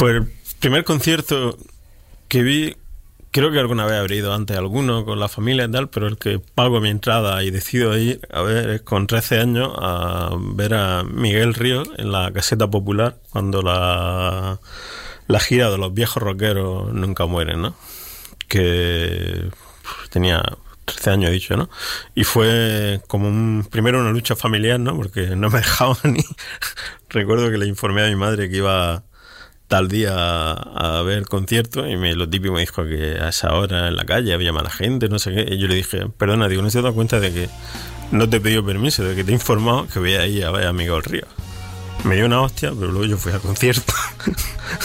Pues el primer concierto que vi, creo que alguna vez habré ido antes a alguno con la familia y tal, pero el que pago mi entrada y decido ir a ver es con 13 años a ver a Miguel Ríos en la Caseta Popular cuando la gira de los viejos rockeros nunca mueren, ¿no? Que tenía 13 años, he dicho, ¿no? Y fue como primero una lucha familiar, ¿no? Porque no me dejaban ni... Recuerdo que le informé a mi madre que iba tal día a ver el concierto y lo típico me dijo que a esa hora en la calle había mala gente, no sé qué. Y yo le dije, perdona, digo, no se te da cuenta de que no te he pedido permiso, de que te he informado que voy a ir a ver a Miguel Ríos. Me dio una hostia, pero luego yo fui al concierto.